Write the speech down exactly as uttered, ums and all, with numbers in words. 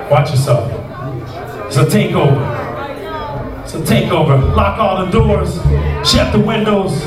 Watch yourself. It's a takeover. It's a takeover. Lock all the doors. Shut the windows.